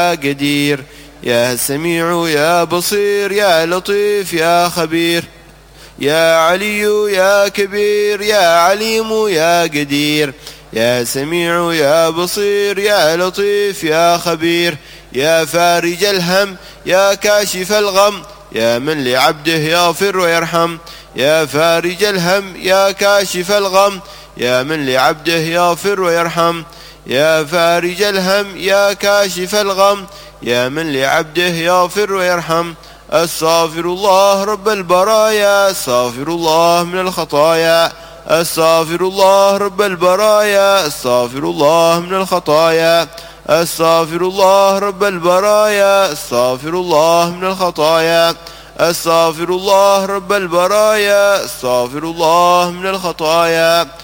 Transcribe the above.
قدير، يا سميع يا بصير يا لطيف يا خبير، يا علي يا كبير يا عليم يا قدير، يا سميع يا بصير يا لطيف يا خبير، يا فارج الهم يا كاشف الغم، يا من لعبده يغفر ويرحم، يا فارج الهم يا كاشف الغم، يا من لعبده يغفر ويرحم، يا فارج الهم يا كاشف الغم، يا من لعبده يغفر ويرحم. أستغفر الله رب البرايا، أستغفر الله من الخطايا، أستغفر الله رب البرايا، أستغفر الله من الخطايا، أستغفر الله رب البرايا، أستغفر الله من الخطايا، أستغفر الله رب البرايا، أستغفر الله من الخطايا.